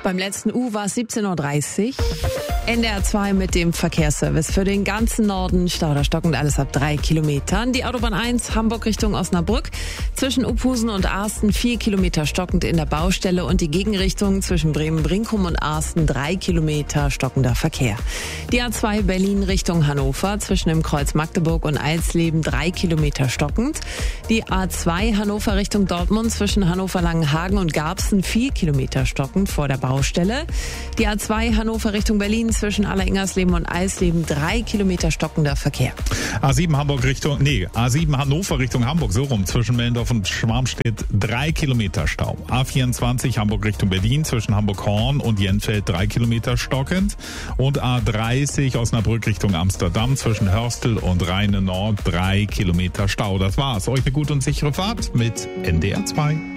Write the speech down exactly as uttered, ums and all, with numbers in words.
Beim letzten U war es siebzehn Uhr dreißig. N D R zwei mit dem Verkehrsservice für den ganzen Norden. Stau oder stockend alles ab drei Kilometern. Die Autobahn eins Hamburg Richtung Osnabrück. Zwischen Uphusen und Arsten vier Kilometer stockend in der Baustelle. Und die Gegenrichtung zwischen Bremen-Brinkum und Arsten drei Kilometer stockender Verkehr. Die A zwei Berlin Richtung Hannover. Zwischen dem Kreuz Magdeburg und Eisleben drei Kilometer stockend. Die A zwei Hannover Richtung Dortmund. Zwischen Hannover-Langenhagen und Garbsen vier Kilometer stockend vor der Baustelle. Die A zwei Hannover Richtung Berlin. Zwischen Aller-Ingersleben und Eisleben drei Kilometer stockender Verkehr. A sieben Hamburg Richtung, nee, A sieben Hannover Richtung Hamburg, so rum, zwischen Mellendorf und Schwarmstedt drei Kilometer Stau. A vierundzwanzig Hamburg Richtung Berlin, zwischen Hamburg-Horn und Jenfeld drei Kilometer stockend. Und A dreißig Osnabrück Richtung Amsterdam, zwischen Hörstel und Rheine Nord drei Kilometer Stau. Das war's. Euch eine gute und sichere Fahrt mit N D R zwei.